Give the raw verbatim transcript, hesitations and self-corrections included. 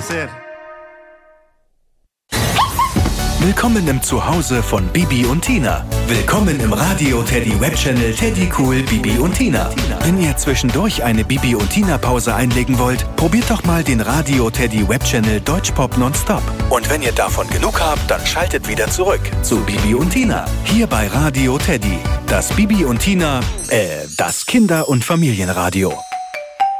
hacer. Willkommen im Zuhause von Bibi und Tina. Willkommen im Radio Teddy Webchannel Teddy Cool Bibi und Tina. Wenn ihr zwischendurch eine Bibi und Tina Pause einlegen wollt, probiert doch mal den Radio Teddy Webchannel Deutschpop Nonstop. Und wenn ihr davon genug habt, dann schaltet wieder zurück zu Bibi und Tina. Hier bei Radio Teddy. Das Bibi und Tina, äh, das Kinder- und Familienradio.